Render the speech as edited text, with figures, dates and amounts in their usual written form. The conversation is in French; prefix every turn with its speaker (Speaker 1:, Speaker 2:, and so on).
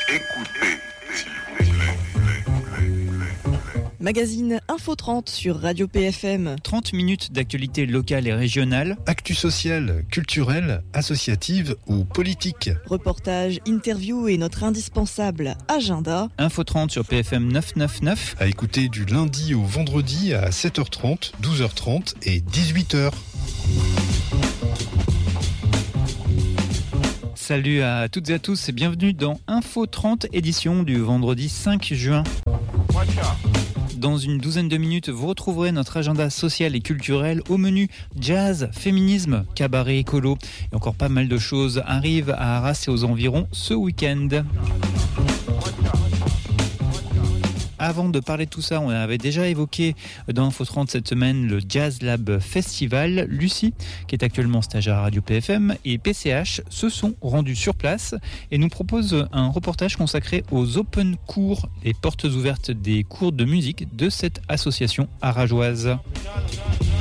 Speaker 1: Écoutez, s'il vous plaît.
Speaker 2: Magazine Info 30 sur Radio PFM.
Speaker 3: 30 minutes d'actualité locale et régionale.
Speaker 4: Actu sociale, culturelle, associative ou politique.
Speaker 2: Reportages, interviews et notre indispensable agenda.
Speaker 3: Info 30 sur PFM 999.
Speaker 4: À écouter du lundi au vendredi à 7h30, 12h30 et 18h.
Speaker 3: Salut à toutes et à tous et bienvenue dans Info 30 édition du vendredi 5 juin. Dans une douzaine de minutes, vous retrouverez notre agenda social et culturel au menu jazz, féminisme, cabaret écolo et encore pas mal de choses arrivent à Arras et aux environs ce week-end. Avant de parler de tout ça, on avait déjà évoqué dans Info 30 cette semaine le Jazz Lab Festival. Lucie, qui est actuellement stagiaire à Radio PFM, et PCH se sont rendus sur place et nous proposent un reportage consacré aux open cours, les portes ouvertes des cours de musique de cette association arageoise.